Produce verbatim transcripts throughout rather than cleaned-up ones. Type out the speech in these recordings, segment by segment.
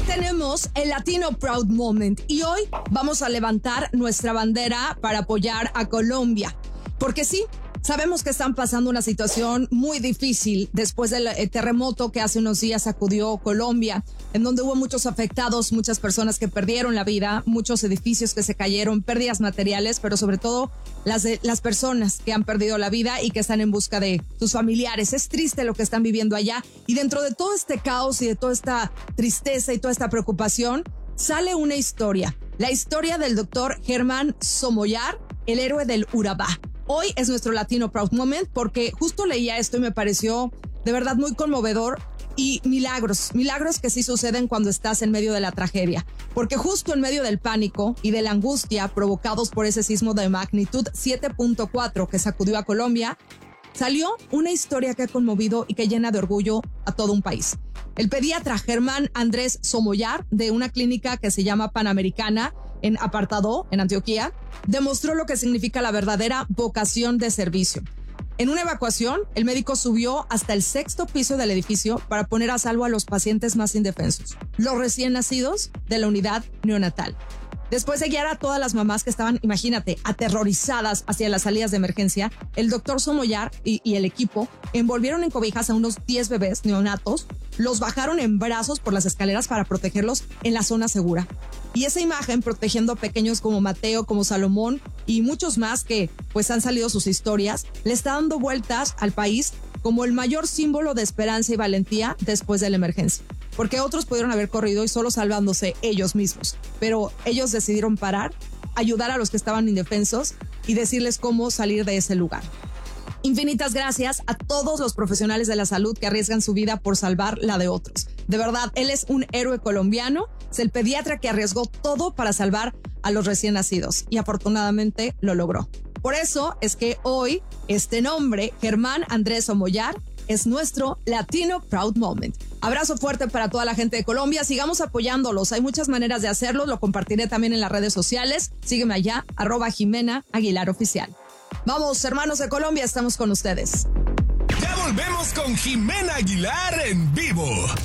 tenemos el Latino Proud Moment y hoy vamos a levantar nuestra bandera para apoyar a Colombia. Porque sí, sabemos que están pasando una situación muy difícil después del terremoto que hace unos días sacudió Colombia, en donde hubo muchos afectados, muchas personas que perdieron la vida, muchos edificios que se cayeron, pérdidas materiales, pero sobre todo las, de, las personas que han perdido la vida y que están en busca de sus familiares. Es triste lo que están viviendo allá y dentro de todo este caos y de toda esta tristeza y toda esta preocupación sale una historia, la historia del doctor Germán Somoyar, el héroe del Urabá. Hoy es nuestro Latino Proud Moment porque justo leía esto y me pareció de verdad muy conmovedor y milagros, milagros que sí suceden cuando estás en medio de la tragedia. Porque justo en medio del pánico y de la angustia provocados por ese sismo de magnitud siete punto cuatro que sacudió a Colombia, salió una historia que ha conmovido y que llena de orgullo a todo un país. El pediatra Germán Andrés Somoyar, de una clínica que se llama Panamericana, en Apartadó, en Antioquia, demostró lo que significa la verdadera vocación de servicio. En una evacuación, el médico subió hasta el sexto piso del edificio para poner a salvo a los pacientes más indefensos, los recién nacidos de la unidad neonatal. Después de guiar a todas las mamás que estaban, imagínate, aterrorizadas hacia las salidas de emergencia, el doctor Somoyar y, y el equipo envolvieron en cobijas a unos diez bebés neonatos, los bajaron en brazos por las escaleras para protegerlos en la zona segura. Y esa imagen, protegiendo a pequeños como Mateo, como Salomón y muchos más que pues han salido sus historias, le está dando vueltas al país como el mayor símbolo de esperanza y valentía después de la emergencia. Porque otros pudieron haber corrido y solo salvándose ellos mismos. Pero ellos decidieron parar, ayudar a los que estaban indefensos y decirles cómo salir de ese lugar. Infinitas gracias a todos los profesionales de la salud que arriesgan su vida por salvar la de otros. De verdad, él es un héroe colombiano, es el pediatra que arriesgó todo para salvar a los recién nacidos y afortunadamente lo logró. Por eso es que hoy este nombre, Germán Andrés Somoyar, es nuestro Latino Proud Moment. Abrazo fuerte para toda la gente de Colombia. Sigamos apoyándolos. Hay muchas maneras de hacerlo. Lo compartiré también en las redes sociales. Sígueme allá, arroba Jimena Aguilar Oficial. Vamos, hermanos de Colombia, estamos con ustedes. Ya volvemos con Jimena Aguilar en vivo.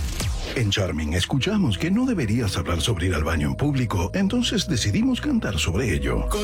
En Charming escuchamos que no deberías hablar sobre ir al baño en público, entonces decidimos cantar sobre ello.